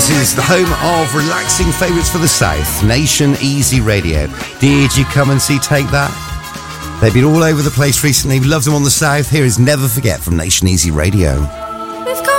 This is the home of relaxing favourites for the South, Nation Easy Radio. Did you come and see Take That? They've been all over the place recently. We love them on the South. Here is Never Forget from Nation Easy Radio.